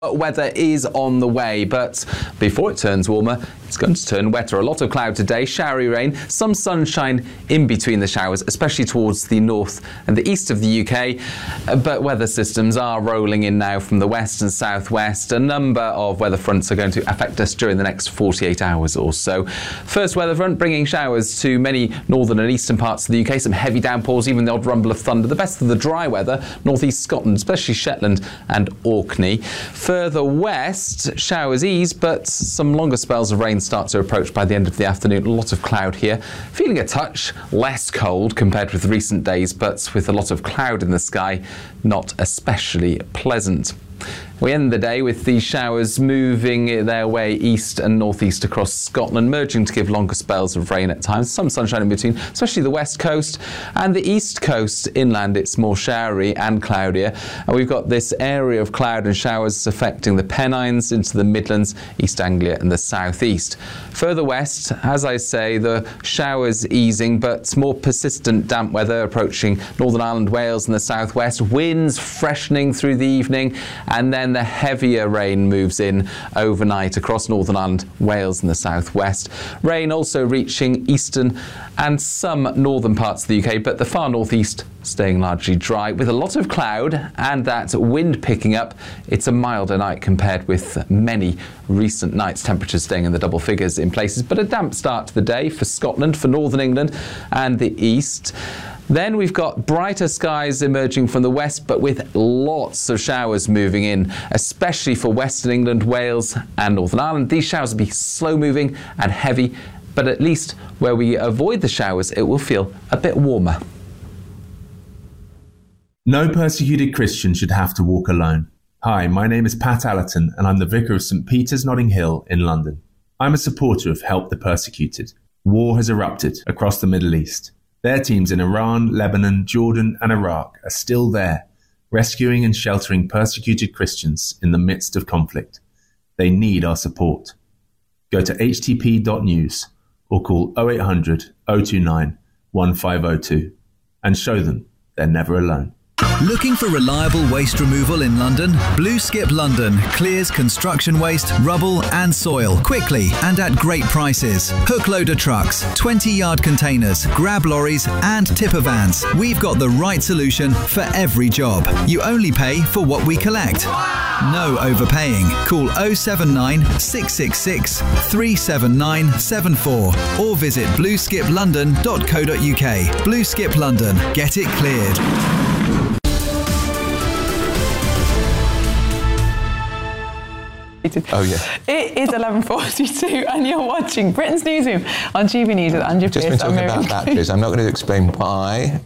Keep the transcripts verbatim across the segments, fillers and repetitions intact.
Weather is on the way, but before it turns warmer, it's going to turn wetter. A lot of cloud today, showery rain, some sunshine in between the showers, especially towards the north and the east of the U K. But weather systems are rolling in now from the west and southwest. A number of weather fronts are going to affect us during the next forty-eight hours or so. First weather front bringing showers to many northern and eastern parts of the U K. Some heavy downpours, even the odd rumble of thunder. The best of the dry weather, northeast Scotland, especially Shetland and Orkney. Further west, showers ease, but some longer spells of rain start to approach by the end of the afternoon. A lot of cloud here. Feeling a touch less cold compared with recent days, but with a lot of cloud in the sky, not especially pleasant. We end the day with these showers moving their way east and northeast across Scotland, merging to give longer spells of rain at times. Some sunshine in between, especially the west coast and the east coast inland. It's more showery and cloudier. And we've got this area of cloud and showers affecting the Pennines into the Midlands, East Anglia and the southeast. Further west, as I say, the showers easing, but more persistent damp weather approaching Northern Ireland, Wales and the southwest. Winds freshening through the evening, and then the heavier rain moves in overnight across Northern Ireland, Wales and the southwest. Rain also reaching eastern and some northern parts of the U K, but the far northeast staying largely dry with a lot of cloud and that wind picking up. It's a milder night compared with many recent nights. Temperatures staying in the double figures in places, but a damp start to the day for Scotland, for northern England and the east. Then we've got brighter skies emerging from the west, but with lots of showers moving in, especially for Western England, Wales and Northern Ireland. These showers will be slow moving and heavy, but at least where we avoid the showers, it will feel a bit warmer. No persecuted Christian should have to walk alone. Hi, my name is Pat Allerton and I'm the Vicar of St Peter's Notting Hill in London. I'm a supporter of Help the Persecuted. War has erupted across the Middle East. Their teams in Iran, Lebanon, Jordan and Iraq are still there, rescuing and sheltering persecuted Christians in the midst of conflict. They need our support. Go to h t p dot news or call oh eight hundred, oh two nine, one five oh two and show them they're never alone. Looking for reliable waste removal in London? Blue Skip London clears construction waste, rubble and soil quickly and at great prices. Hook loader trucks, twenty yard containers, grab lorries and tipper vans. We've got the right solution for every job. You only pay for what we collect. No overpaying. Call oh seven nine, six six six, three seven nine seven four or visit blue skip london dot co dot u k. Blue Skip London. Get it cleared. Oh yeah. It is eleven forty-two and you're watching Britain's Newsroom on G B News with Andrew Just Pierce. been talking about batteries. I'm not going to explain why.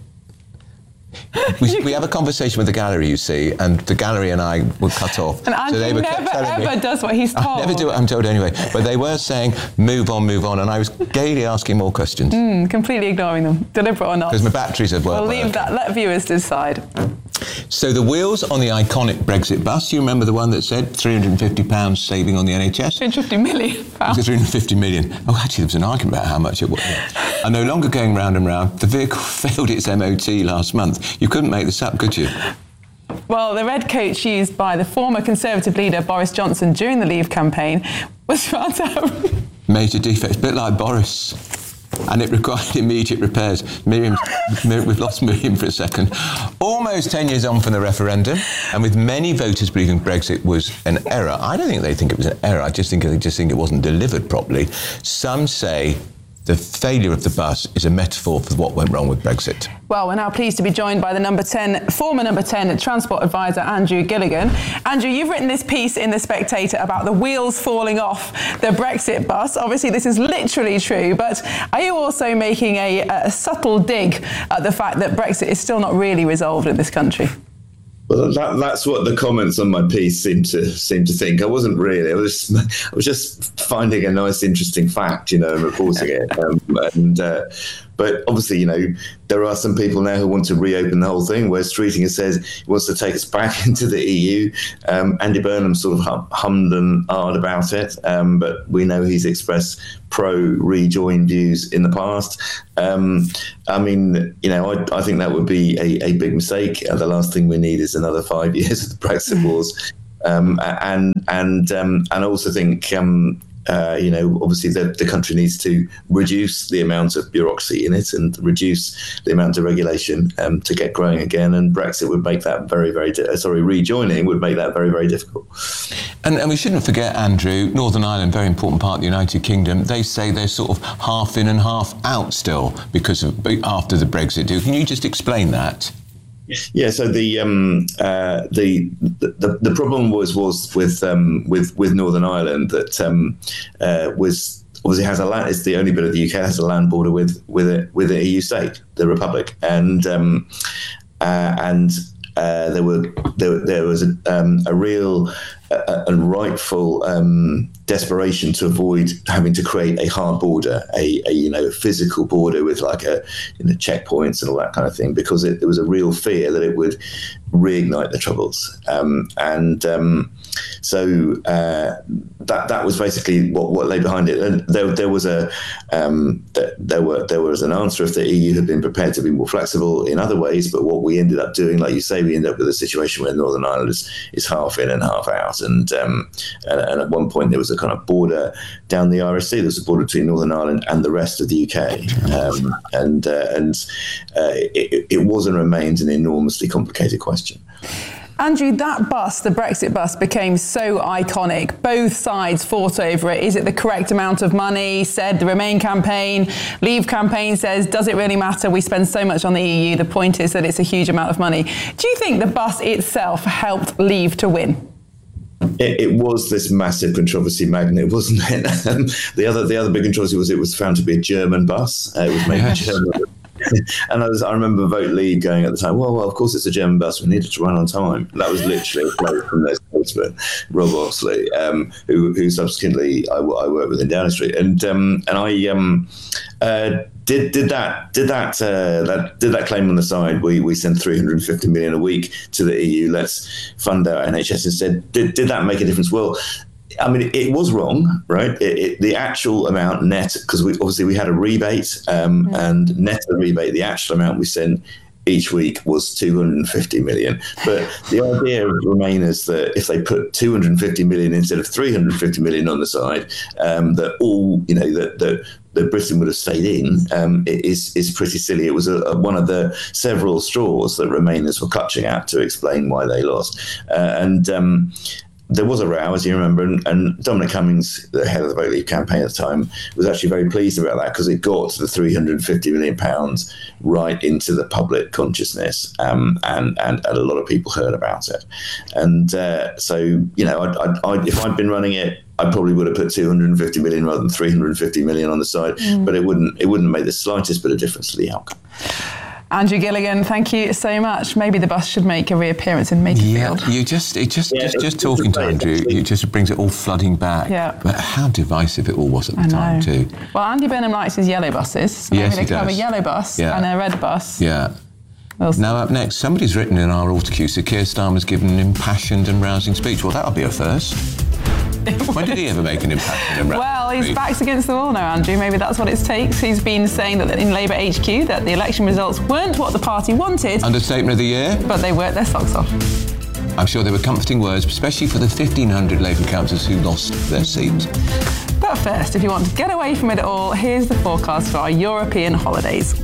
We, we have a conversation with the gallery, you see, and the gallery and I were cut off. And Andrew so they were never ever me, does what he's told. I never do what I'm told anyway. But they were saying, move on, move on, and I was gaily asking more questions. Mm, completely ignoring them, deliberate or not. Because my batteries have worked. We'll leave that, let viewers decide. So the wheels on the iconic Brexit bus, you remember the one that said three hundred fifty pounds saving on the N H S? three hundred fifty million pounds. three hundred fifty million. Oh, actually, there was an argument about how much it was. Are no longer going round and round. The vehicle failed its M O T last month. You couldn't make this up, could you? Well, the red coach used by the former Conservative leader Boris Johnson during the Leave campaign was found to have major defects, a bit like Boris. And it required immediate repairs. Miriam, Miriam, we've lost Miriam for a second. Almost ten years on from the referendum, and with many voters believing Brexit was an error. I don't think they think it was an error. I just think they just think it wasn't delivered properly. Some say the failure of the bus is a metaphor for what went wrong with Brexit. Well, we're now pleased to be joined by the number ten, former number ten Transport Advisor, Andrew Gilligan. Andrew, you've written this piece in The Spectator about the wheels falling off the Brexit bus. Obviously, this is literally true, but are you also making a, a subtle dig at the fact that Brexit is still not really resolved in this country? Well, that, that's what the comments on my piece seem to seem to think. I wasn't really. I was I was just finding a nice, interesting fact, you know, and reporting it. Um, and uh, but obviously, you know, there are some people now who want to reopen the whole thing. Where Streeting says he wants to take us back into the E U. Um, Andy Burnham sort of hum, hummed and ahhed about it, um, but we know he's expressed pro-rejoin views in the past. Um, I mean, you know, I, I think that would be a, a big mistake. Uh, the last thing we need is another five years of the Brexit wars. Um, and and um, and I also think. Um, Uh, you know, obviously the, the country needs to reduce the amount of bureaucracy in it and reduce the amount of regulation um, to get growing again. And Brexit would make that very, very, di- sorry, rejoining would make that very, very difficult. And, and we shouldn't forget, Andrew, Northern Ireland, very important part of the United Kingdom. They say they're sort of half in and half out still because of after the Brexit deal. Can you just explain that? Yeah, so the um, uh, the, the the problem was was with um, with with Northern Ireland that um, uh, was obviously has a land. It's the only bit of the U K that has a land border with with a with an E U state, the Republic, and um, uh, and uh, there were there, there was a, um, a real uh, and rightful um, desperation to avoid having to create a hard border, a, a you know physical border with like a you know checkpoints and all that kind of thing, because it, there was a real fear that it would reignite the Troubles, um, and um, so uh, that that was basically what, what lay behind it. And there there was a um, there were there was an answer if the E U had been prepared to be more flexible in other ways, but what we ended up doing, like you say, we ended up with a situation where Northern Ireland is, is half in and half out, and, um, and and at one point there was a kind of border down the R S C. There was a border between Northern Ireland and the rest of the U K, um, and uh, and uh, it, it was and remains an enormously complicated question. Andrew, that bus, the Brexit bus, became so iconic. Both sides fought over it. Is it the correct amount of money? Said the Remain campaign. Leave campaign says, does it really matter? We spend so much on the E U. The point is that it's a huge amount of money. Do you think the bus itself helped Leave to win? It, it was this massive controversy magnet, wasn't it? Um, the other the other big controversy was it was found to be a German bus. Uh, it was made Yes. in Germany. And I was, I remember Vote Leave going at the time, well, well, of course it's a German bus, we needed to run on time. That was literally a quote from their spokesman, Rob Oxley, um, who, who subsequently I, I worked with in Downing Street. And um, and I um, uh, did did that did that uh, that did that claim on the side. We we send three hundred fifty million a week to the E U. Let's fund our N H S instead. Did did that make a difference? Well, I mean, it, it was wrong, right? It, it, the actual amount net, because we obviously we had a rebate, um, mm. and net of the rebate, the actual amount we sent each week was two hundred fifty million. But the idea of Remain is that if they put two hundred fifty million instead of three hundred fifty million on the side, um, that all, you know, that that that Britain would have stayed in, um, is is pretty silly. It was a, a, one of the several straws that Remainers were clutching at to explain why they lost, uh, and. Um, There was a row, as you remember, and, and Dominic Cummings, the head of the Vote Leave campaign at the time, was actually very pleased about that because it got the three hundred fifty million pounds right into the public consciousness, um, and, and and a lot of people heard about it. And uh, so, you know, I'd, I'd, I'd, if I'd been running it, I probably would have put two hundred fifty million rather than three hundred fifty million on the side, mm. but it wouldn't it wouldn't make the slightest bit of difference to the outcome. Andrew Gilligan, thank you so much. Maybe the bus should make a reappearance in Makerfield. Yeah, you just, it just, Yeah, just, it's just talking to Andrew, it just brings it all flooding back. Yeah. But how divisive it all was at the I time know. too. Well, Andy Burnham likes his yellow buses. So Yes, maybe he they could have a does. yellow bus Yeah. and a red bus. Yeah. We'll see. Now up next, somebody's written in our autocue, so Keir Starmer's given an impassioned and rousing speech. Well, that'll be a first. When did he ever make an impassioned and rousing Well, his speech? back's against the wall now, Andrew. Maybe that's what it takes. He's been saying that in Labour H Q that the election results weren't what the party wanted, Understatement of the year? but they worked their socks off. I'm sure they were comforting words, especially for the fifteen hundred Labour councillors who lost their seat. But first, if you want to get away from it all, here's the forecast for our European holidays.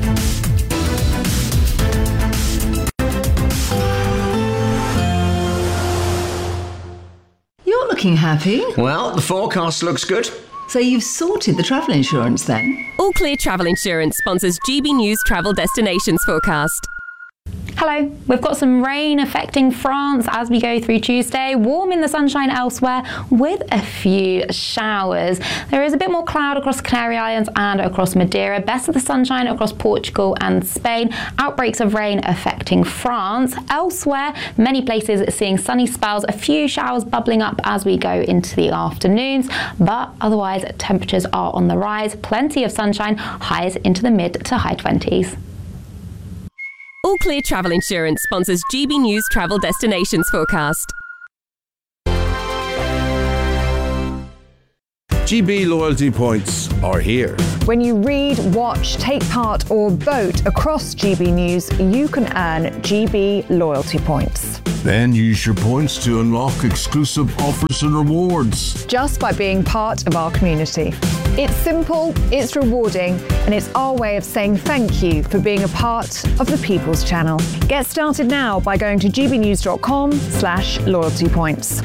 You're looking happy. Well, the forecast looks good. So you've sorted the travel insurance then? All Clear Travel Insurance sponsors G B News Travel Destinations Forecast. Hello, we've got some rain affecting France as we go through Tuesday, warm in the sunshine elsewhere with a few showers. There is a bit more cloud across Canary Islands and across Madeira, best of the sunshine across Portugal and Spain, outbreaks of rain affecting France. Elsewhere, many places seeing sunny spells, a few showers bubbling up as we go into the afternoons, but otherwise temperatures are on the rise, plenty of sunshine, highs into the mid to high twenties. All Clear Travel Insurance sponsors G B News Travel Destinations Forecast. G B loyalty points are here. When you read, watch, take part or vote across G B News, you can earn G B loyalty points. Then use your points to unlock exclusive offers and rewards. Just by being part of our community. It's simple, it's rewarding, and it's our way of saying thank you for being a part of the People's Channel. Get started now by going to gbnews.com slash loyalty points.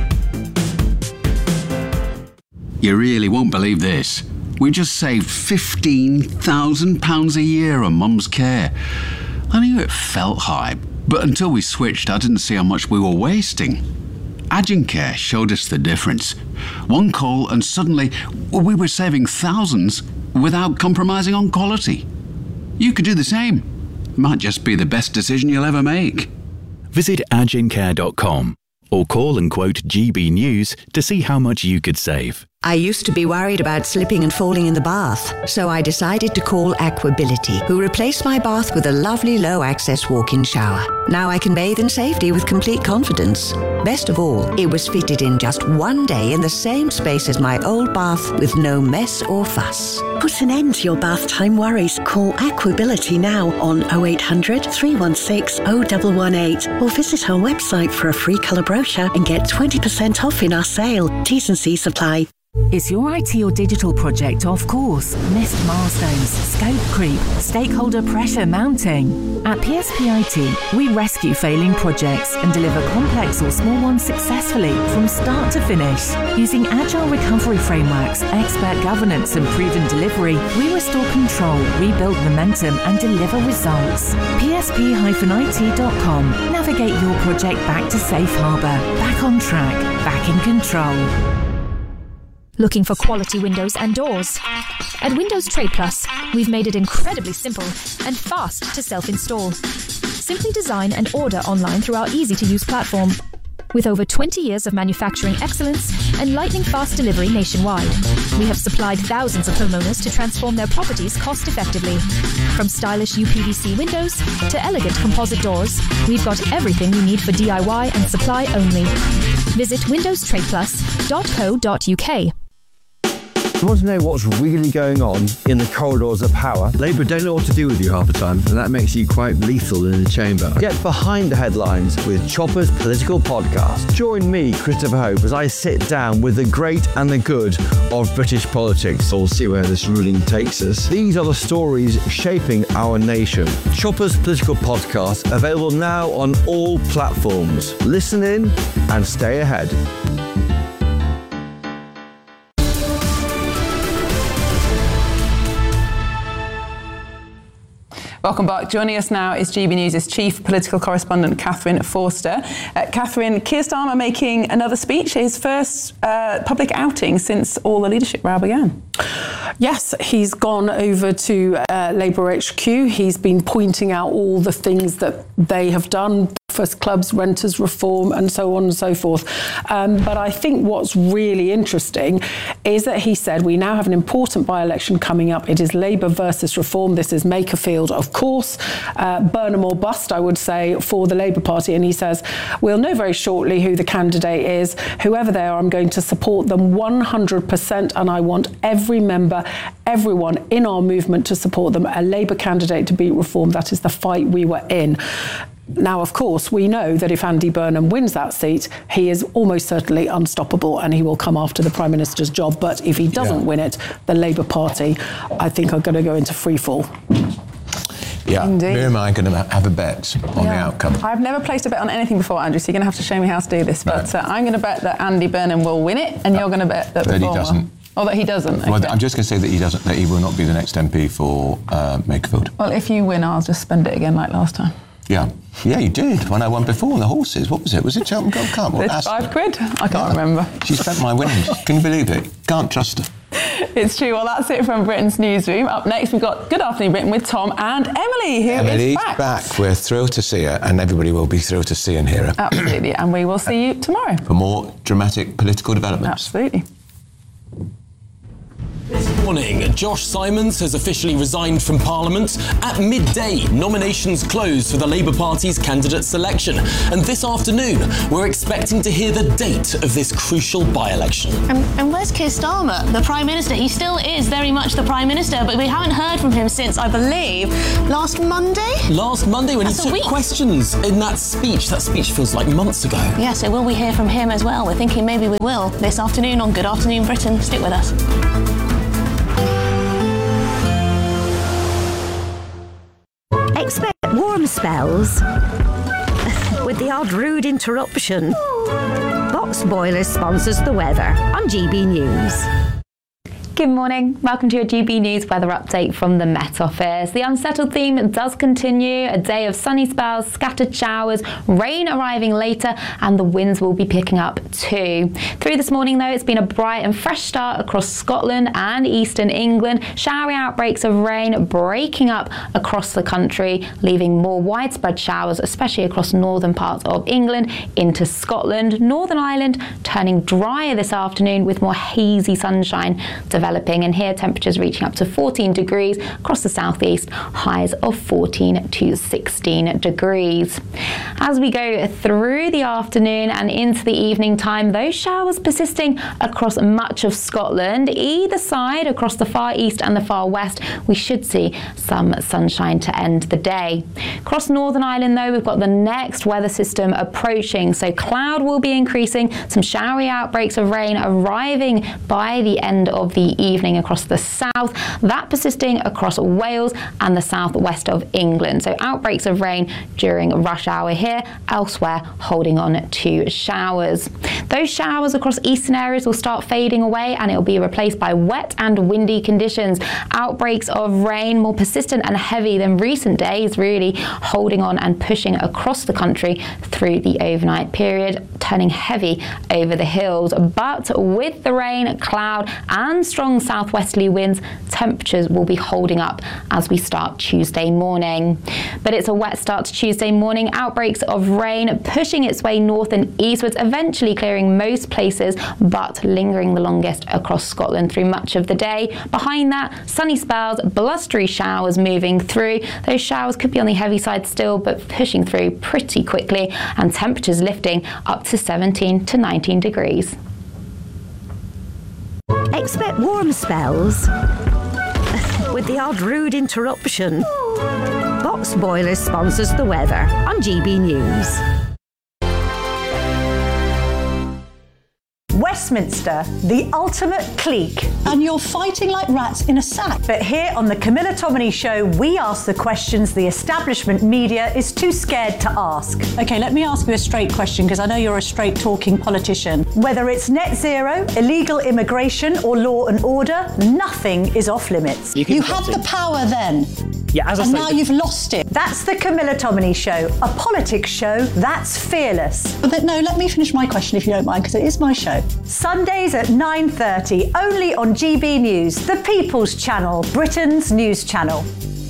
You really won't believe this. We just saved fifteen thousand pounds a year on Mum's care. I knew it felt high, but until we switched, I didn't see how much we were wasting. Agencare showed us the difference. One call and suddenly we were saving thousands without compromising on quality. You could do the same. Might just be the best decision you'll ever make. Visit agencare dot com or call and quote G B News to see how much you could save. I used to be worried about slipping and falling in the bath, so I decided to call Aquability, who replaced my bath with a lovely low-access walk-in shower. Now I can bathe in safety with complete confidence. Best of all, it was fitted in just one day in the same space as my old bath with no mess or fuss. Put an end to your bath time worries. Call Aquability now on oh eight hundred, three one six, oh one one eight or visit our website for a free colour brochure and get twenty percent off in our sale. T's and C's apply. Is your I T or digital project off course? Missed milestones, scope creep, stakeholder pressure mounting? At P S P I T, we rescue failing projects and deliver complex or small ones successfully from start to finish. Using agile recovery frameworks, expert governance and proven delivery, we restore control, rebuild momentum and deliver results. P S P I T dot com. Navigate your project back to safe harbour, back on track, back in control. Looking for quality windows and doors? At Windows Trade Plus, we've made it incredibly simple and fast to self-install. Simply design and order online through our easy-to-use platform. With over twenty years of manufacturing excellence and lightning-fast delivery nationwide, we have supplied thousands of homeowners to transform their properties cost-effectively. From stylish U P V C windows to elegant composite doors, we've got everything you need for D I Y and supply only. Visit windows trade plus dot co dot U K. You want to know what's really going on in the corridors of power? Labour don't know what to do with you half the time, and that makes you quite lethal in the chamber. Get behind the headlines with Chopper's Political Podcast. Join me, Christopher Hope, as I sit down with the great and the good of British politics. We'll see where this ruling takes us. These are the stories shaping our nation. Chopper's Political Podcast, available now on all platforms. Listen in and stay ahead. Welcome back. Joining us now is G B News' chief political correspondent, Catherine Forster. Uh, Catherine, Keir Starmer making another speech, his first uh, public outing since all the leadership row began. Yes, he's gone over to uh, Labour H Q. He's been pointing out all the things that they have done, breakfast clubs, renters reform, and so on and so forth. Um, but I think what's really interesting is that he said we now have an important by-election coming up. It is Labour versus Reform. This is Makerfield, of course, uh, Burnham or bust, I would say, for the Labour Party. And he says, we'll know very shortly who the candidate is. Whoever they are, I'm going to support them one hundred percent, and I want every member, everyone in our movement to support them. A Labour candidate to beat Reform. That is the fight we were in. Now, of course, we know that if Andy Burnham wins that seat, he is almost certainly unstoppable and he will come after the Prime Minister's job. But if he doesn't yeah. win it, the Labour Party, I think, are going to go into free fall. Yeah, Indeed. Miriam and I are going to have a bet on yeah. the outcome. I've never placed a bet on anything before, Andrew, so you're going to have to show me how to do this. But no. uh, I'm going to bet that Andy Burnham will win it, and uh, you're going to bet that, that he doesn't. Or that he doesn't. Okay. Well, I'm just going to say that he doesn't. That he will not be the next M P for uh, Makerfield. Well, if you win, I'll just spend it again like last time. Yeah, yeah, you did when I won before. The horses. What was it? Was it Cheltenham Gold Cup? Or it's five quid. I can't yeah. remember. She spent my winnings. Can you believe it? Can't trust her. It's true. Well, that's it from Britain's newsroom. Up next, we've got Good Afternoon Britain with Tom and Emily, who Emily's is back. back. We're thrilled to see her, and everybody will be thrilled to see and hear her. Absolutely, and we will see you tomorrow for more dramatic political developments. Absolutely. morning. Josh Simons has officially resigned from Parliament. At midday, nominations close for the Labour Party's candidate selection. And this afternoon, we're expecting to hear the date of this crucial by-election. And, and where's Keir Starmer, the Prime Minister? He still is very much the Prime Minister, but we haven't heard from him since, I believe, last Monday? Last Monday when That's he took week. questions in that speech. That speech feels like months ago. Yeah, so will we hear from him as well? We're thinking maybe we will this afternoon on Good Afternoon Britain. Stick with us. Expect warm spells with the odd rude interruption. Box Boilers sponsors the weather on G B News. Good morning. Welcome to your G B News weather update from the Met Office. The unsettled theme does continue. A day of sunny spells, scattered showers, rain arriving later, and the winds will be picking up too. Through this morning, though, it's been a bright and fresh start across Scotland and eastern England. Showery outbreaks of rain breaking up across the country, leaving more widespread showers, especially across northern parts of England into Scotland. Northern Ireland turning drier this afternoon with more hazy sunshine developing, and here temperatures reaching up to fourteen degrees across the southeast, highs of fourteen to sixteen degrees. As we go through the afternoon and into the evening time, those showers persisting across much of Scotland. Either side, across the far east and the far west, we should see some sunshine to end the day. Across Northern Ireland, though, we've got the next weather system approaching, so cloud will be increasing, some showery outbreaks of rain arriving by the end of the evening across the south, that persisting across Wales and the southwest of England. So outbreaks of rain during rush hour here, elsewhere holding on to showers. Those showers across eastern areas will start fading away and it will be replaced by wet and windy conditions. Outbreaks of rain more persistent and heavy than recent days, really holding on and pushing across the country through the overnight period, turning heavy over the hills. But with the rain, cloud and strong southwesterly winds, temperatures will be holding up as we start Tuesday morning. But it's a wet start to Tuesday morning. Outbreaks of rain pushing its way north and eastwards, eventually clearing most places, but lingering the longest across Scotland through much of the day. Behind that, sunny spells, blustery showers moving through. Those showers could be on the heavy side still, but pushing through pretty quickly, and temperatures lifting up to seventeen to nineteen degrees. Expect warm spells with the odd rude interruption. Box Boilers sponsors the weather on G B News. Westminster, the ultimate clique. And you're fighting like rats in a sack. But here on the Camilla Tominey Show, we ask the questions the establishment media is too scared to ask. Okay, let me ask you a straight question, because I know you're a straight-talking politician. Whether it's net zero, illegal immigration, or law and order, nothing is off limits. You, you had the power then. Yeah, as I and say, now you've lost it. That's the Camilla Tominey Show, a politics show that's fearless. But no, let me finish my question if you don't mind, because it is my show. Sundays at nine thirty, only on G B News, the People's Channel, Britain's news channel.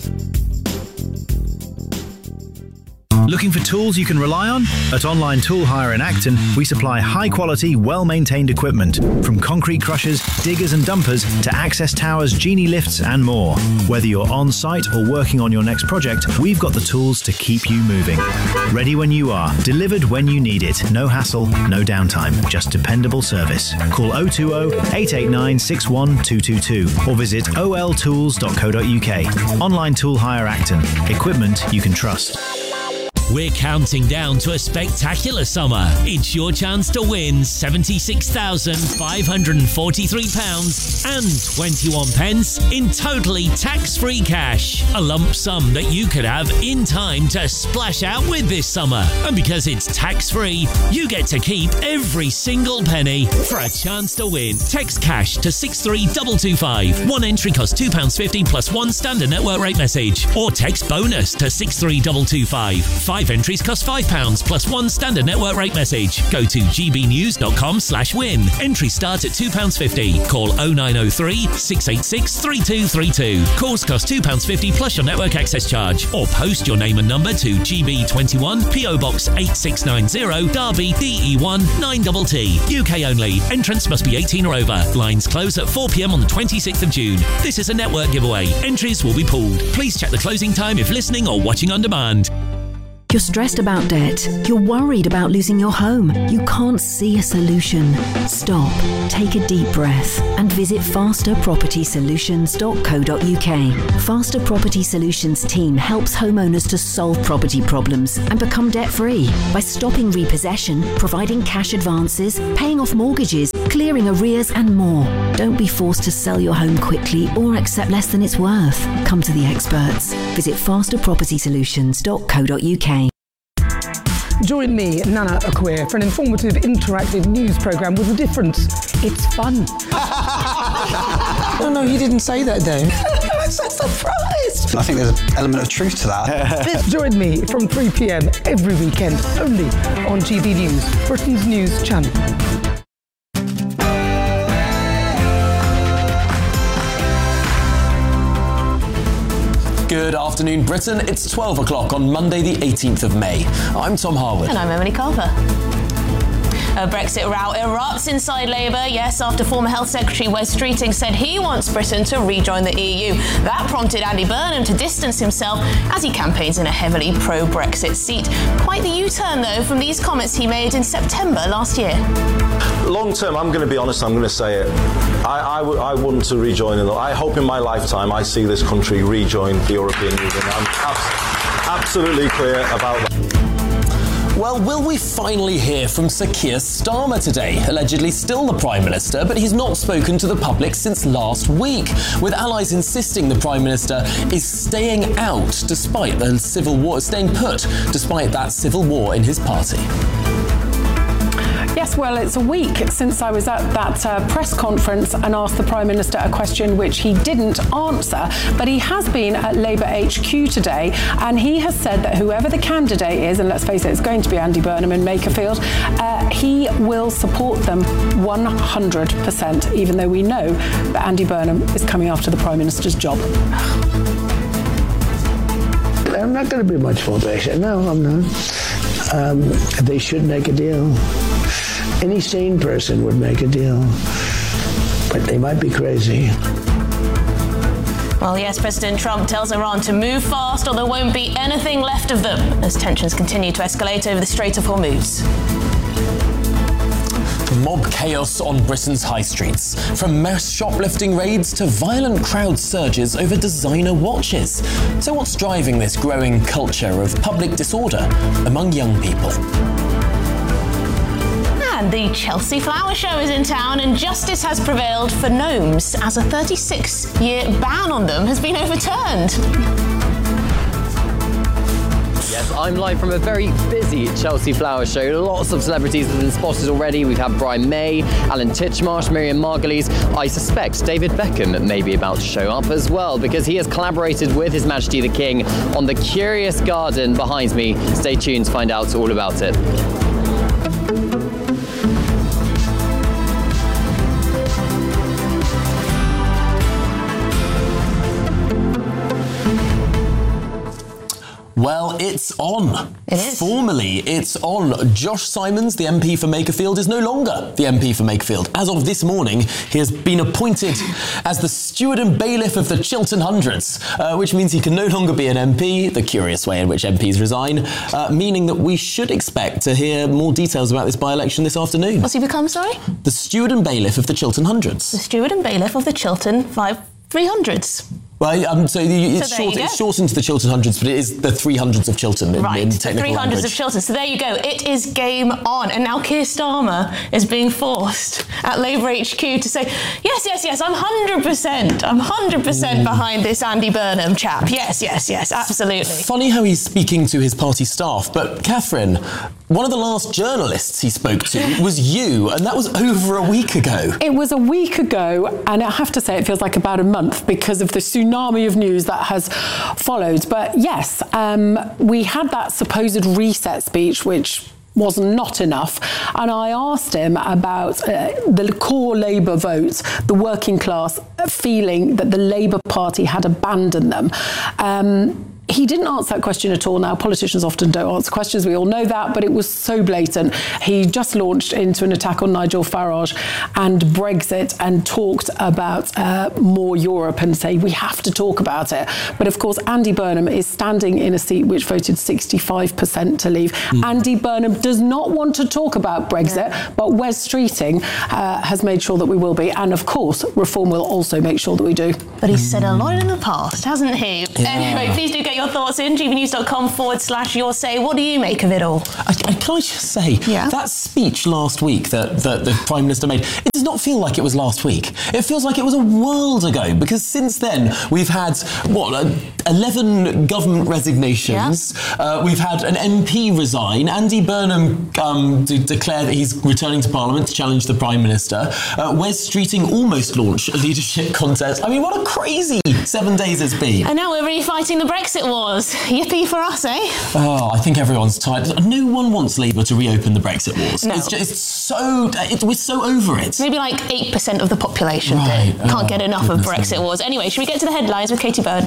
Looking for tools you can rely on? At Online Tool Hire in Acton, we supply high-quality, well-maintained equipment, from concrete crushers, diggers and dumpers to access towers, genie lifts and more. Whether you're on-site or working on your next project, we've got the tools to keep you moving. Ready when you are, delivered when you need it. No hassle, no downtime, just dependable service. Call oh two oh, eight eight nine, six one two two two or visit o l tools dot co dot u k. Online Tool Hire Acton. Equipment you can trust. We're counting down to a spectacular summer. It's your chance to win seventy-six thousand five hundred forty-three pounds and twenty-one pence in totally tax-free cash. A lump sum that you could have in time to splash out with this summer. And because it's tax-free, you get to keep every single penny. For a chance to win, text cash to six three two two five. One entry costs two pounds fifty plus one standard network rate message. Or text bonus to six three two two five. Five Five entries cost five pounds plus one standard network rate message. Go to gbnews.com slash win. Entries start at two pounds fifty. Call oh nine oh three, six eight six, three two three two. Calls cost two pounds fifty plus your network access charge. Or post your name and number to G B twenty-one, P O Box eight six nine zero, Derby, D E one nine T T. U K only. Entrants must be eighteen or over. Lines close at four p m on the twenty-sixth of June. This is a network giveaway. Entries will be pooled. Please check the closing time if listening or watching on demand. You're stressed about debt. You're worried about losing your home. You can't see a solution. Stop, take a deep breath and visit faster property solutions dot co dot U K. Faster Property Solutions team helps homeowners to solve property problems and become debt-free by stopping repossession, providing cash advances, paying off mortgages, clearing arrears and more. Don't be forced to sell your home quickly or accept less than it's worth. Come to the experts. Visit faster property solutions dot co dot U K. Join me, Nana Akwe, for an informative, interactive news programme with a difference. It's fun. No, no, you didn't say that, Dave. I'm so surprised. I think there's an element of truth to that. Join me from three p m every weekend, only on G B News, Britain's news channel. Good afternoon, Britain. It's twelve o'clock on Monday, the eighteenth of May. I'm Tom Harwood. And I'm Emily Carver. A Brexit row erupts inside Labour, yes, after former Health Secretary Wes Streeting said he wants Britain to rejoin the E U. That prompted Andy Burnham to distance himself as he campaigns in a heavily pro-Brexit seat. Quite the U-turn, though, from these comments he made in September last year. Long term, I'm going to be honest, I'm going to say it. I, I, w- I want to rejoin. In the, I hope in my lifetime I see this country rejoin the European Union. I'm abs- absolutely clear about that. Well, will we finally hear from Sir Keir Starmer today? Allegedly still the Prime Minister, but he's not spoken to the public since last week, with allies insisting the Prime Minister is staying out despite the civil war, staying put despite that civil war in his party. Yes, well, it's a week since I was at that uh, press conference and asked the Prime Minister a question which he didn't answer, but he has been at Labour H Q today, and he has said that whoever the candidate is, and let's face it, it's going to be Andy Burnham in Makerfield, uh, he will support them one hundred percent, even though we know that Andy Burnham is coming after the Prime Minister's job. I'm not going to be much for Brexit. No, I'm not. Um, they should make a deal. Any sane person would make a deal, but they might be crazy. Well, yes, President Trump tells Iran to move fast or there won't be anything left of them as tensions continue to escalate over the Strait of Hormuz. Mob chaos on Britain's high streets, from mass shoplifting raids to violent crowd surges over designer watches. So what's driving this growing culture of public disorder among young people? And the Chelsea Flower Show is in town, and justice has prevailed for gnomes as a thirty-six year ban on them has been overturned. Yes, I'm live from a very busy Chelsea Flower Show. Lots of celebrities have been spotted already. We've had Brian May, Alan Titchmarsh, Miriam Margolyes. I suspect David Beckham may be about to show up as well, because he has collaborated with His Majesty the King on the curious garden behind me. Stay tuned to find out all about it. Well, it's on. It is. Formally, it's on. Josh Simons, the M P for Makerfield, is no longer the M P for Makerfield. As of this morning, he has been appointed as the steward and bailiff of the Chiltern Hundreds, uh, which means he can no longer be an M P, the curious way in which M Ps resign, uh, meaning that we should expect to hear more details about this by-election this afternoon. What's he become, sorry? The steward and bailiff of the Chiltern Hundreds. The steward and bailiff of the Chiltern five three hundreds. Well, um, so the, it's, So there short, you it's go. shortened to the Chiltern Hundreds, but it is the three hundreds of Chiltern in, Right, in the technical three hundreds language. of Chiltern. So there you go. It is game on. And now Keir Starmer is being forced at Labour H Q to say, yes, yes, yes, I'm one hundred percent. I'm one hundred percent behind this Andy Burnham chap. Yes, yes, yes, absolutely. Funny how he's speaking to his party staff, but Catherine, one of the last journalists he spoke to was you, and that was over a week ago. It was a week ago, and I have to say it feels like about a month because of the tsunami tsunami of news that has followed. But yes, um, we had that supposed reset speech, which was not enough. And I asked him about uh, the core Labour vote, the working class feeling that the Labour Party had abandoned them. Um, He didn't answer that question at all. Now, politicians often don't answer questions. We all know that, but it was so blatant. He just launched into an attack on Nigel Farage and Brexit and talked about uh, more Europe and say, we have to talk about it. But of course, Andy Burnham is standing in a seat which voted sixty-five percent to leave. Mm. Andy Burnham does not want to talk about Brexit, yeah. but Wes Streeting uh, has made sure that we will be. And of course, Reform will also make sure that we do. But he's said a lot in the past, hasn't he? Yeah. Anyway, please do get your thoughts in. gvnews.com forward slash your say. What do you make of it all? I, I, can I just say, yeah? that speech last week that, that the Prime Minister made, it does not feel like it was last week. It feels like it was a world ago, because since then we've had, what, eleven government resignations. Yeah. Uh, we've had an M P resign. Andy Burnham um, de- declare that he's returning to Parliament to challenge the Prime Minister. Uh, Wes Streeting almost launched a leadership contest. I mean, what a crazy seven days it's been. And now we're really fighting the Brexit wars. Yippee for us, eh? Oh, I think everyone's tired. No one wants Labour to reopen the Brexit wars. No. It's just it's so... It, we're so over it. Maybe like eight percent of the population right. do. Can't oh, get enough of Brexit me. wars. Anyway, should we get to the headlines with Katie Byrne?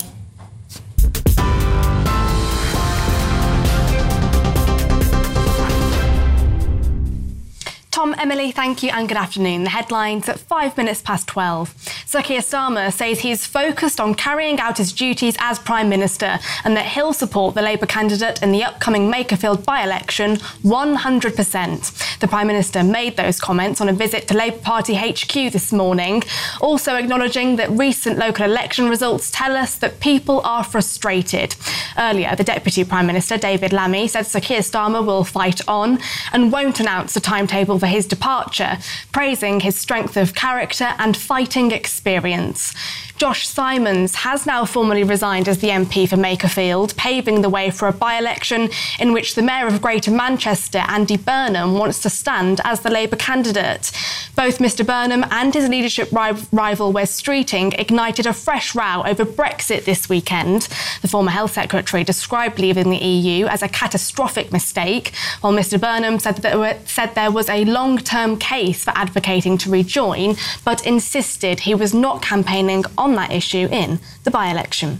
Tom, Emily, thank you and good afternoon. The headlines at five minutes past twelve. Sir Keir Starmer says he is focused on carrying out his duties as Prime Minister and that he'll support the Labour candidate in the upcoming Makerfield by-election one hundred percent. The Prime Minister made those comments on a visit to Labour Party H Q this morning, also acknowledging that recent local election results tell us that people are frustrated. Earlier, the Deputy Prime Minister, David Lammy, said Sir Keir Starmer will fight on and won't announce a timetable for his departure, praising his strength of character and fighting experience. Josh Simons has now formally resigned as the M P for Makerfield, paving the way for a by-election in which the Mayor of Greater Manchester, Andy Burnham, wants to stand as the Labour candidate. Both Mister Burnham and his leadership ri- rival Wes Streeting ignited a fresh row over Brexit this weekend. The former Health Secretary described leaving the E U as a catastrophic mistake, while Mister Burnham said, that there, were, said there was a long-term case for advocating to rejoin, but insisted he was not campaigning on that issue in the by-election.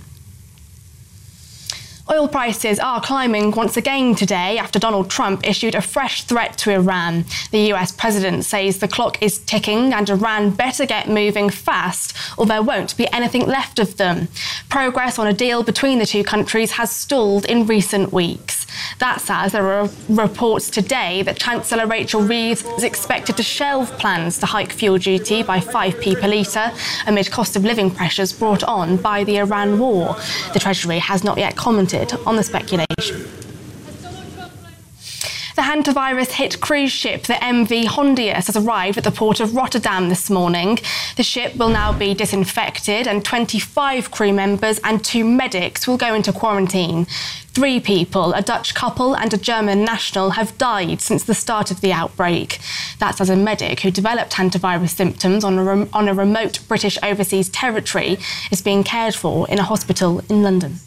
Oil prices are climbing once again today after Donald Trump issued a fresh threat to Iran. The U S president says the clock is ticking and Iran better get moving fast or there won't be anything left of them. Progress on a deal between the two countries has stalled in recent weeks. That's as there are reports today that Chancellor Rachel Reeves is expected to shelve plans to hike fuel duty by five p per litre amid cost of living pressures brought on by the Iran war. The Treasury has not yet commented on the speculation. The hantavirus-hit cruise ship, the M V Hondius, has arrived at the port of Rotterdam this morning. The ship will now be disinfected and twenty-five crew members and two medics will go into quarantine. Three people, a Dutch couple and a German national, have died since the start of the outbreak. That's as a medic who developed hantavirus symptoms on a, rem- on a remote British overseas territory is being cared for in a hospital in London.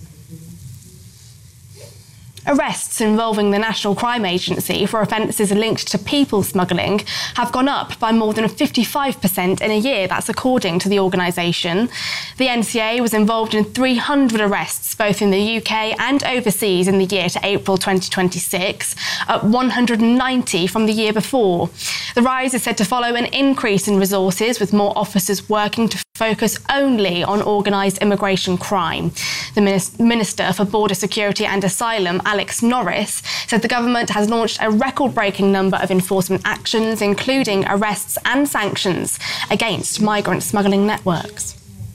Arrests involving the National Crime Agency for offences linked to people smuggling have gone up by more than fifty-five percent in a year. That's according to the organisation. The N C A was involved in three hundred arrests, both in the U K and overseas in the year to April twenty twenty-six, up one hundred ninety from the year before. The rise is said to follow an increase in resources, with more officers working to focus only on organised immigration crime. The Minister for Border Security and Asylum, Alex Norris, said the government has launched a record-breaking number of enforcement actions, including arrests and sanctions against migrant smuggling networks.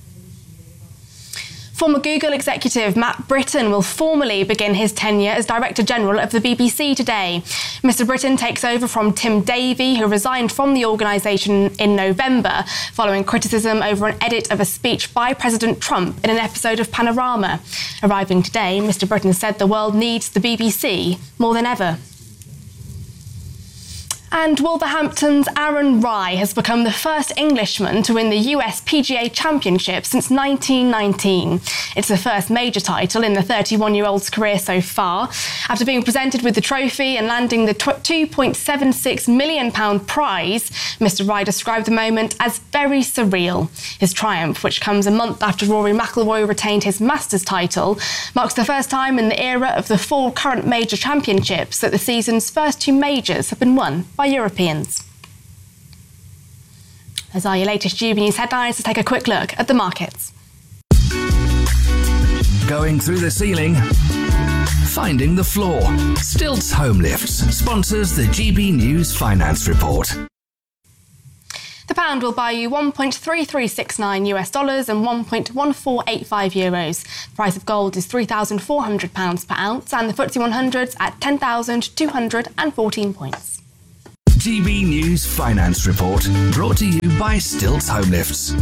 Former Google executive Matt Britton will formally begin his tenure as Director General of the B B C today. Mister Britton takes over from Tim Davie, who resigned from the organisation in November following criticism over an edit of a speech by President Trump in an episode of Panorama. Arriving today, Mister Britton said the world needs the B B C more than ever. And Wolverhampton's Aaron Rai has become the first Englishman to win the U S P G A Championship since nineteen nineteen. It's the first major title in the thirty-one-year-old's career so far. After being presented with the trophy and landing the two point seven six million pounds prize, Mister Rai described the moment as very surreal. His triumph, which comes a month after Rory McIlroy retained his Masters title, marks the first time in the era of the four current major championships that the season's first two majors have been won by Europeans. Those are your latest G B News headlines. Let's take a quick look at the markets. Going through the ceiling, finding the floor. Stilts Home Lifts sponsors the G B News Finance Report. The pound will buy you one point three three six nine US dollars and one point one four eight five euros. The price of gold is three thousand four hundred pounds per ounce and the F T S E one hundred's at ten thousand two hundred fourteen points. G B News Finance Report, brought to you by Stilts Home Lifts.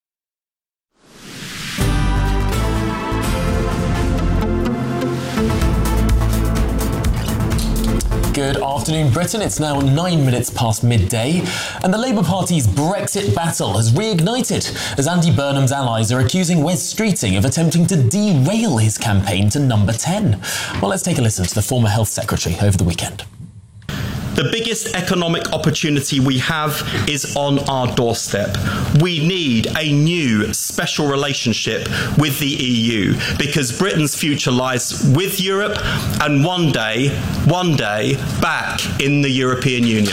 Good afternoon, Britain. It's now nine minutes past midday, and the Labour Party's Brexit battle has reignited as Andy Burnham's allies are accusing Wes Streeting of attempting to derail his campaign to number ten. Well, let's take a listen to the former Health Secretary over the weekend. The biggest economic opportunity we have is on our doorstep. We need a new special relationship with the E U because Britain's future lies with Europe and one day, one day, back in the European Union.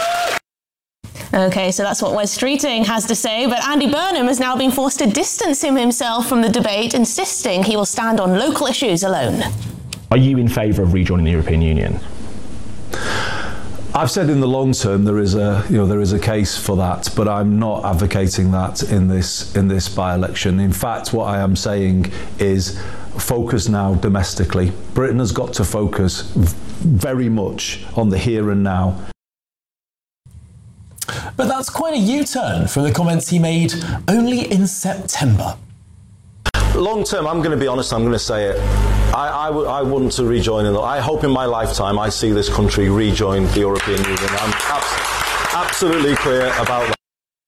OK, so that's what Wes Streeting has to say, but Andy Burnham has now been forced to distance himself from the debate, insisting he will stand on local issues alone. Are you in favour of rejoining the European Union? I've said in the long term there is a you know there is a case for that, but I'm not advocating that in this in this by-election. In fact, what I am saying is focus now domestically. Britain has got to focus very much on the here and now. But that's quite a U-turn from the comments he made only in September. Long term, I'm going to be honest, I'm going to say it. I, I, w- I want to rejoin. In the, I hope in my lifetime I see this country rejoin the European Union. I'm abs- absolutely clear about that.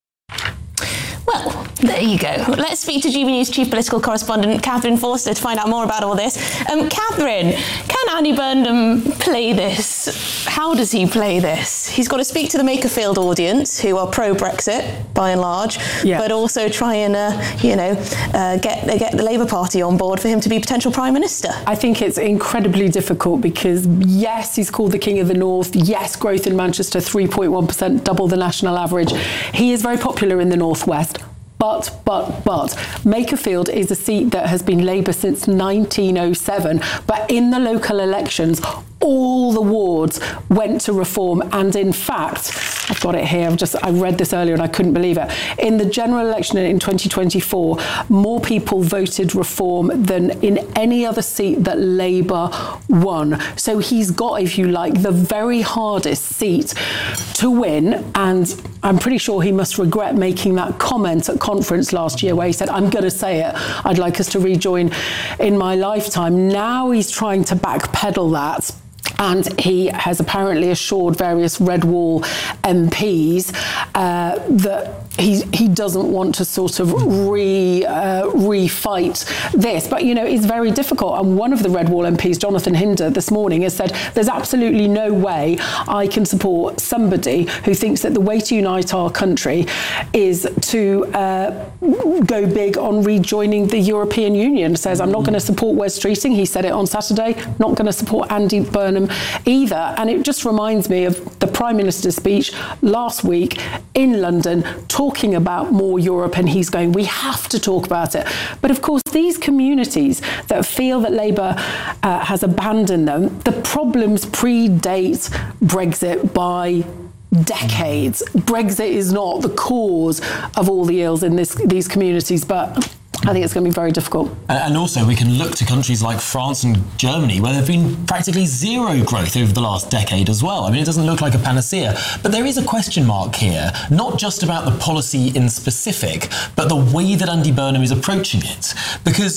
Well, there you go. Let's speak to G B News chief political correspondent Catherine Forster to find out more about all this. Um, Catherine, can Andy Burnham play this? How does he play this? He's got to speak to the Makerfield audience, who are pro-Brexit by and large, yeah. but also try and, uh, you know, uh, get get the Labour Party on board for him to be potential Prime Minister. I think it's incredibly difficult because, yes, he's called the King of the North. Yes, growth in Manchester, three point one percent, double the national average. He is very popular in the North West. But, but, but, Makerfield is a seat that has been Labour since nineteen oh seven. But in the local elections, all the wards went to Reform. And in fact, I've got it here, I've just, I read this earlier and I couldn't believe it. In the general election in twenty twenty-four, more people voted Reform than in any other seat that Labour won. So he's got, if you like, the very hardest seat to win. And I'm pretty sure he must regret making that comment at conference last year where he said, I'm going to say it, I'd like us to rejoin in my lifetime. Now he's trying to backpedal that. And he has apparently assured various Red Wall M Ps uh, that he he doesn't want to sort of re uh, re-fight this. But, you know, it's very difficult. And one of the Red Wall M Ps, Jonathan Hinder, this morning has said there's absolutely no way I can support somebody who thinks that the way to unite our country is to uh, go big on rejoining the European Union. Says, I'm not going to support Wes Streeting. He said it on Saturday. Not going to support Andy Burnham either. And it just reminds me of the Prime Minister's speech last week in London, talking about more Europe, and he's going, we have to talk about it. But of course, these communities that feel that Labour uh, has abandoned them, the problems predate Brexit by decades. Brexit is not the cause of all the ills in this, these communities, but I think it's going to be very difficult. And also, we can look to countries like France and Germany, where there have been practically zero growth over the last decade as well. I mean, it doesn't look like a panacea. But there is a question mark here, not just about the policy in specific, but the way that Andy Burnham is approaching it. Because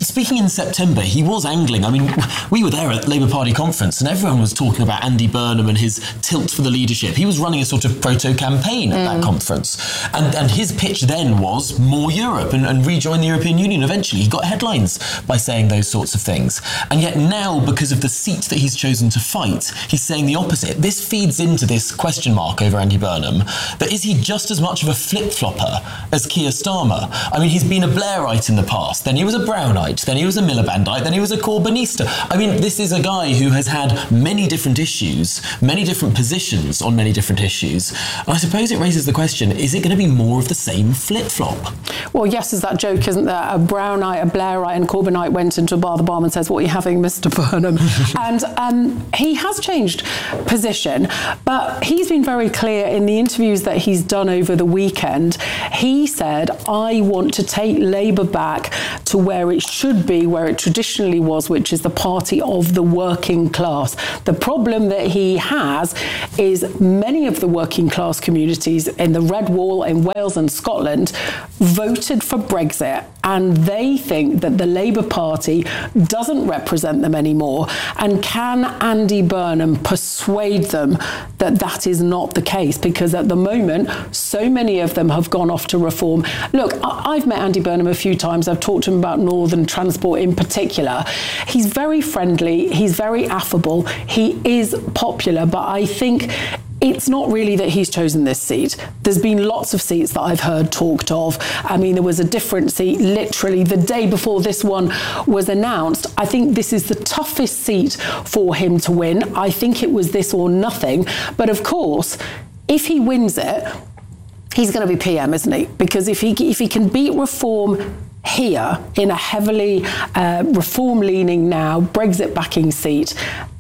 speaking in September, he was angling. I mean, we were there at the Labour Party conference and everyone was talking about Andy Burnham and his tilt for the leadership. He was running a sort of proto-campaign at mm. that conference. And, and his pitch then was more Europe and, and rejoin the European Union eventually. He got headlines by saying those sorts of things. And yet now, because of the seat that he's chosen to fight, he's saying the opposite. This feeds into this question mark over Andy Burnham. But is he just as much of a flip-flopper as Keir Starmer? I mean, he's been a Blairite in the past, then he was a Brownite, then he was a Milibandite, then he was a Corbynista. I mean, this is a guy who has had many different issues, many different positions on many different issues. And I suppose it raises the question, is it going to be more of the same flip-flop? Well, yes, there's that joke, isn't there? A Brownite, a Blairite and Corbynite went into a bar, the barman says, "What are you having, Mister Burnham?" And um, he has changed position, but he's been very clear in the interviews that he's done over the weekend. He said, I want to take Labour back to where it should be, where it traditionally was, which is the party of the working class. The problem that he has is many of the working class communities in the Red Wall in Wales and Scotland voted for Brexit, and they think that the Labour Party doesn't represent them anymore. And can Andy Burnham persuade them that that is not the case? Because at the moment, so many of them have gone off to reform. Look, I've met Andy Burnham a few times. I've talked to him about Northern Transport in particular. He's very friendly. He's very affable. He is popular, but I think it's not really that he's chosen this seat. There's been lots of seats that I've heard talked of. I mean, there was a different seat literally the day before this one was announced. I think this is the toughest seat for him to win. I think it was this or nothing. But of course, if he wins it, he's going to be P M, isn't he? Because if he if he can beat Reform here in a heavily uh, reform-leaning now Brexit-backing seat,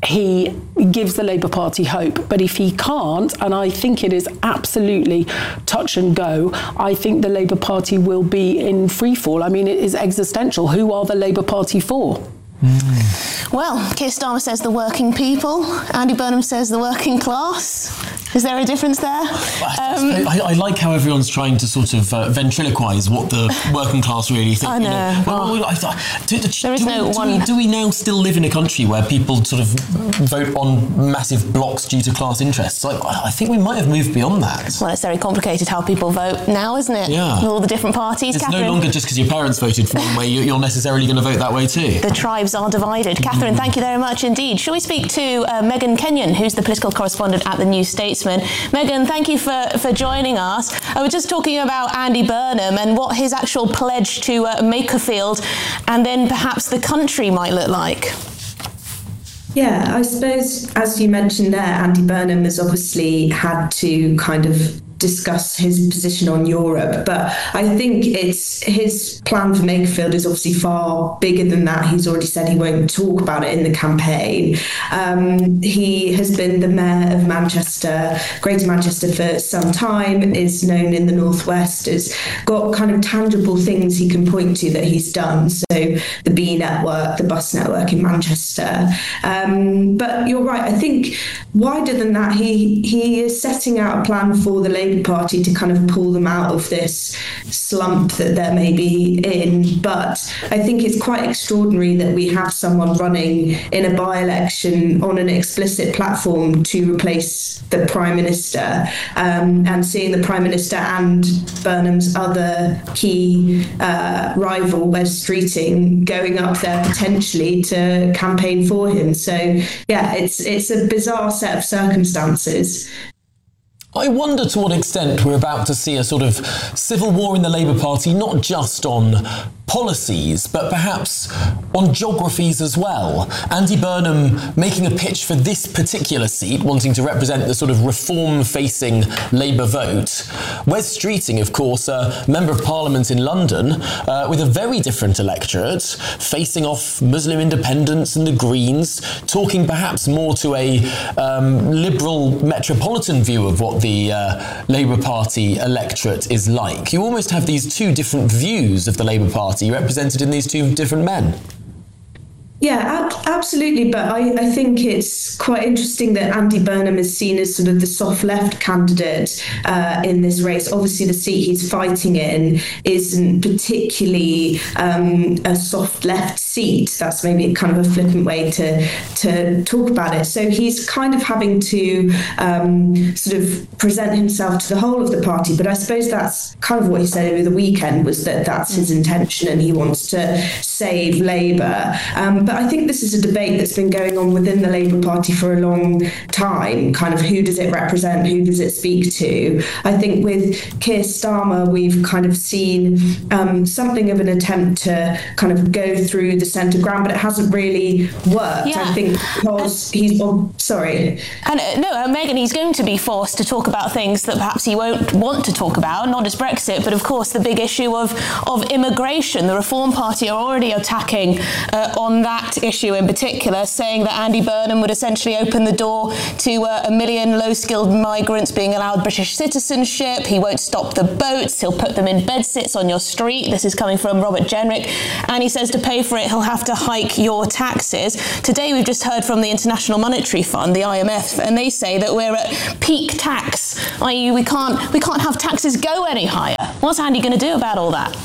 he gives the Labour Party hope. But if he can't, and I think it is absolutely touch and go, I think the Labour Party will be in free fall. I mean, it is existential. Who are the Labour Party for? Mm. Well, Keir Starmer says the working people. Andy Burnham says the working class. Is there a difference there? Um, I, I like how everyone's trying to sort of uh, ventriloquise what the working class really think. I know. You know? Well, well, I, do, do, there is do no we, one. Do we, do we now still live in a country where people sort of vote on massive blocks due to class interests? I, I think we might have moved beyond that. Well, it's very complicated how people vote now, isn't it? Yeah. With all the different parties. It's Catherine, no longer just because your parents voted for one way, you're necessarily going to vote that way too. The tribes are divided. Catherine, thank you very much indeed. Shall we speak to uh, Megan Kenyon, who's the political correspondent at the New Statesman? Megan, thank you for, for joining us. I was just talking about Andy Burnham and what his actual pledge to uh, Makerfield and then perhaps the country might look like. Yeah, I suppose, as you mentioned there, Andy Burnham has obviously had to kind of discuss his position on Europe, but I think it's his plan for Makerfield is obviously far bigger than that. He's already said he won't talk about it in the campaign. Um, he has been the mayor of Manchester, Greater Manchester for some time, is known in the Northwest, has got kind of tangible things he can point to that he's done. So the B network, the bus network in Manchester. Um, but you're right, I think wider than that, he, he is setting out a plan for the Labour Party to kind of pull them out of this slump that they're maybe in. But I think it's quite extraordinary that we have someone running in a by-election on an explicit platform to replace the Prime Minister, um, and seeing the Prime Minister and Burnham's other key uh, rival, Wes Streeting, going up there potentially to campaign for him. So yeah, it's it's a bizarre set of circumstances. I wonder to what extent we're about to see a sort of civil war in the Labour Party, not just on policies, but perhaps on geographies as well. Andy Burnham making a pitch for this particular seat, wanting to represent the sort of reform-facing Labour vote. Wes Streeting, of course, a Member of Parliament in London, uh, with a very different electorate, facing off Muslim independents and the Greens, talking perhaps more to a um, liberal metropolitan view of what the uh, Labour Party electorate is like. You almost have these two different views of the Labour Party represented in these two different men. Yeah, ab- absolutely. But I, I think it's quite interesting that Andy Burnham is seen as sort of the soft left candidate uh, in this race. Obviously, the seat he's fighting in isn't particularly um, a soft left seat. That's maybe kind of a flippant way to to talk about it. So he's kind of having to um, sort of present himself to the whole of the party. But I suppose that's kind of what he said over the weekend, was that that's his intention and he wants to save Labour. Um, but I think this is a debate that's been going on within the Labour Party for a long time, kind of who does it represent, who does it speak to. I think with Keir Starmer, we've kind of seen um, something of an attempt to kind of go through the centre ground, but it hasn't really worked. Yeah. I think because he's, oh, sorry. And uh, no, uh, Megan, he's going to be forced to talk about things that perhaps he won't want to talk about, not just Brexit, but of course the big issue of, of immigration. The Reform Party are already attacking uh, on that issue in particular, saying that Andy Burnham would essentially open the door to uh, a million low-skilled migrants being allowed British citizenship. He won't stop the boats. He'll put them in bedsits on your street. This is coming from Robert Jenrick. And he says to pay for it, he'll have to hike your taxes. Today, we've just heard from the International Monetary Fund, the I M F, and they say that we're at peak tax, that is we can't, we can't have taxes go any higher. What's Andy going to do about all that?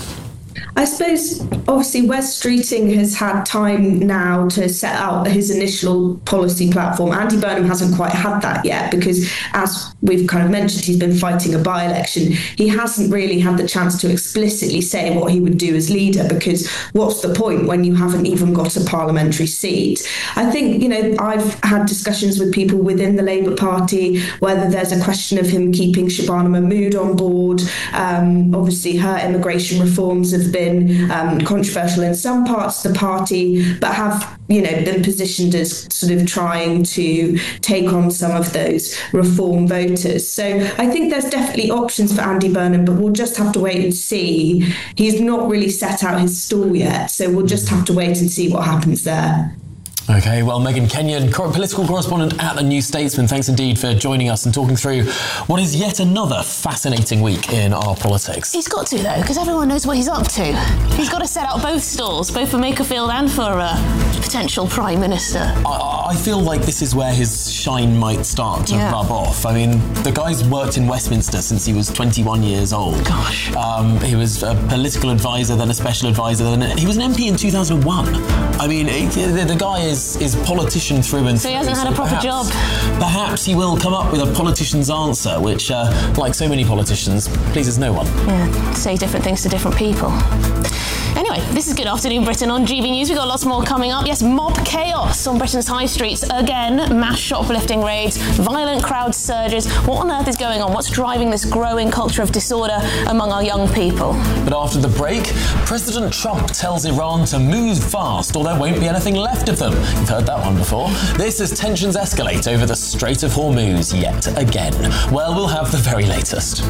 I suppose, obviously, Wes Streeting has had time now to set out his initial policy platform. Andy Burnham hasn't quite had that yet because, as we've kind of mentioned, he's been fighting a by-election. He hasn't really had the chance to explicitly say what he would do as leader, because what's the point when you haven't even got a parliamentary seat? I think, you know, I've had discussions with people within the Labour Party whether there's a question of him keeping Shabana Mahmood on board. Um, obviously, her immigration reforms have been um, controversial in some parts of the party, but have, you know, been positioned as sort of trying to take on some of those reform voters. So I think there's definitely options for Andy Burnham, but we'll just have to wait and see. He's not really set out his stall yet, so we'll just have to wait and see what happens there. OK, well, Megan Kenyon, political correspondent at The New Statesman, thanks indeed for joining us and talking through what is yet another fascinating week in our politics. He's got to, though, because everyone knows what he's up to. He's got to set out both stalls, both for Makerfield and for uh, potential Prime Minister. I, I feel like this is where his shine might start to Yeah. rub off. I mean, the guy's worked in Westminster since he was twenty-one years old. Gosh. Um, he was a political advisor, then a special advisor, then he was an M P in two thousand one. I mean, he, the, the guy is is politician through and So through. he hasn't had a proper perhaps, job. Perhaps he will come up with a politician's answer, which, uh, like so many politicians, pleases no one. Yeah, say different things to different people. Anyway, this is Good Afternoon Britain on G B News. We've got lots more coming up. Yes, mob chaos on Britain's high streets again. Mass shoplifting raids, violent crowd surges. What on earth is going on? What's driving this growing culture of disorder among our young people? But after the break, President Trump tells Iran to move fast or there won't be anything left of them. You've heard that one before. This as tensions escalate over the Strait of Hormuz yet again. Well, we'll have the very latest.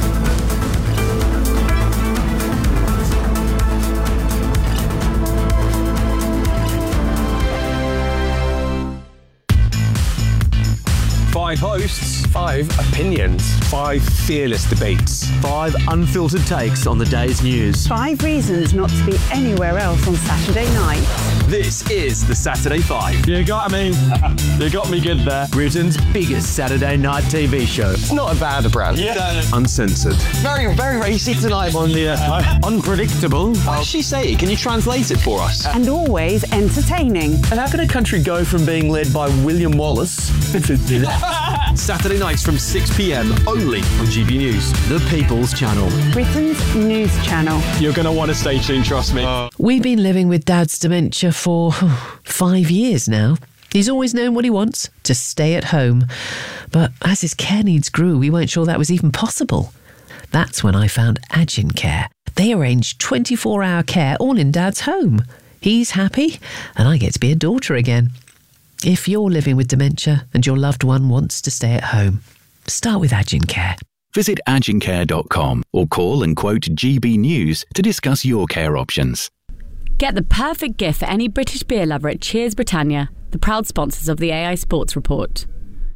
Five hosts, five opinions, five fearless debates, five unfiltered takes on the day's news. Five reasons not to be anywhere else on Saturday night. This is the Saturday Five. You got me. You got me good there. Britain's biggest Saturday night T V show. It's not a bad brand. Yeah. Uncensored. Very, very racy tonight. On the uh, unpredictable. What does she say? Can you translate it for us? And always entertaining. And how can a country go from being led by William Wallace Saturday nights from six p.m. only on G B News, the People's Channel. Britain's news channel. You're going to want to stay tuned, trust me. Uh, We've been living with Dad's dementia for five years now. He's always known what he wants, to stay at home. But as his care needs grew, we weren't sure that was even possible. That's when I found Agin Care. They arrange twenty-four hour care all in Dad's home. He's happy, and I get to be a daughter again. If you're living with dementia and your loved one wants to stay at home, start with Agin Care. Visit agin care dot com or call and quote G B News to discuss your care options. Get the perfect gift for any British beer lover at Cheers Britannia, the proud sponsors of the A I Sports Report.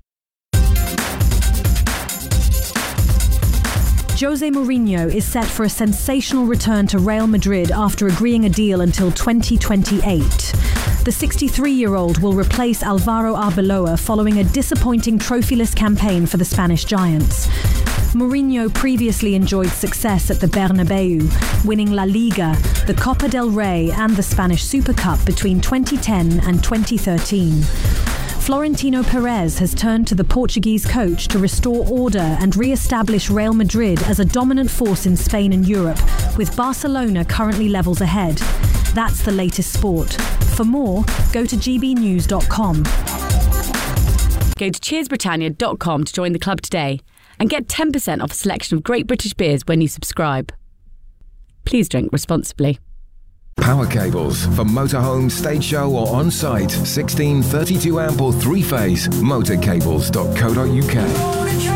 Jose Mourinho is set for a sensational return to Real Madrid after agreeing a deal until twenty twenty-eight. The sixty-three-year-old will replace Alvaro Arbeloa following a disappointing trophyless campaign for the Spanish Giants. Mourinho previously enjoyed success at the Bernabeu, winning La Liga, the Copa del Rey and the Spanish Super Cup between twenty ten and twenty thirteen. Florentino Perez has turned to the Portuguese coach to restore order and re-establish Real Madrid as a dominant force in Spain and Europe, with Barcelona currently levels ahead. That's the latest sport. For more, go to g b news dot com. Go to cheers britannia dot com to join the club today and get ten percent off a selection of great British beers when you subscribe. Please drink responsibly. Power cables for motorhome, stage show or on-site. sixteen, thirty-two amp or three-phase. motorcables dot co dot uk.